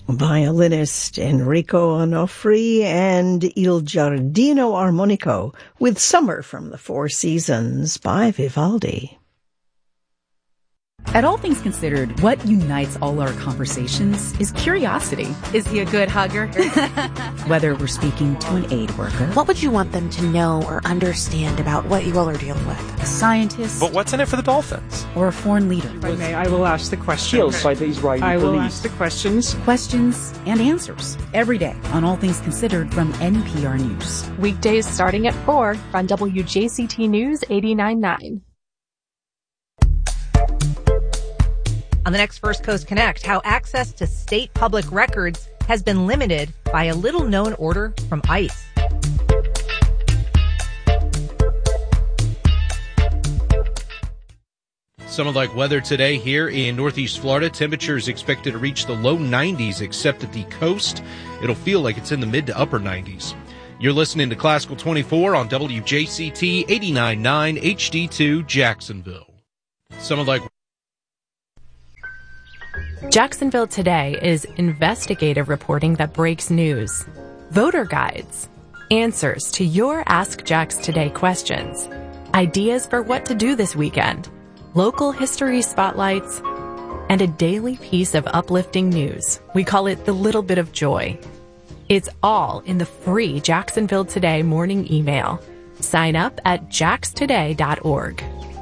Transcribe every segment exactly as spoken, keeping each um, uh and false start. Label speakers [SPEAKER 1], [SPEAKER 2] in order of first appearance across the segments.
[SPEAKER 1] violinist Enrico Onofri and Il Giardino Armonico with Summer from the Four Seasons by Vivaldi.
[SPEAKER 2] At All Things Considered, what unites all our conversations is curiosity.
[SPEAKER 3] Is he a good hugger?
[SPEAKER 2] Whether we're speaking to an aid worker.
[SPEAKER 4] What would you want them to know or understand about what you all are dealing with?
[SPEAKER 2] A scientist.
[SPEAKER 5] But what's in it for the Dolphins?
[SPEAKER 2] Or a foreign leader.
[SPEAKER 6] If I may, I will ask the questions.
[SPEAKER 7] By the Israeli
[SPEAKER 6] I will
[SPEAKER 7] police.
[SPEAKER 6] ask the questions.
[SPEAKER 2] Questions and answers. Every day on All Things Considered from N P R News.
[SPEAKER 3] Weekdays starting at four on W J C T News eighty-nine point nine.
[SPEAKER 8] On the next First Coast Connect, how access to state public records has been limited by a little-known order from ICE.
[SPEAKER 9] Summer-like weather today here in Northeast Florida. Temperatures expected to reach the low nineties, except at the coast. It'll feel like it's in the mid to upper nineties. You're listening to Classical twenty-four on W J C T eighty-nine point nine H D two Jacksonville. Summer-like
[SPEAKER 3] Jacksonville Today is investigative reporting that breaks news, voter guides, answers to your Ask Jax Today questions, ideas for what to do this weekend, local history spotlights, and a daily piece of uplifting news. We call it the little bit of joy. It's all in the free Jacksonville Today morning email. Sign up at jax today dot org.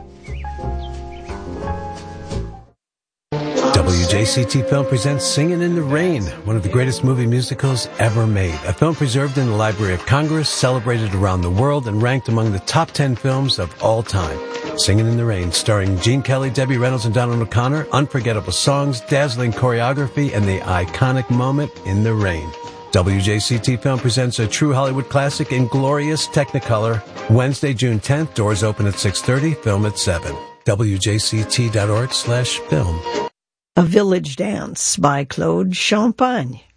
[SPEAKER 10] W J C T Film presents Singin' in the Rain, one of the greatest movie musicals ever made. A film preserved in the Library of Congress, celebrated around the world, and ranked among the top ten films of all time. Singin' in the Rain, starring Gene Kelly, Debbie Reynolds, and Donald O'Connor. Unforgettable songs, dazzling choreography, and the iconic moment in the rain. W J C T Film presents a true Hollywood classic in glorious Technicolor. Wednesday, June tenth. Doors open at six thirty. Film at seven. W J C T dot org slash film.
[SPEAKER 1] A Village Dance by Claude Champagne.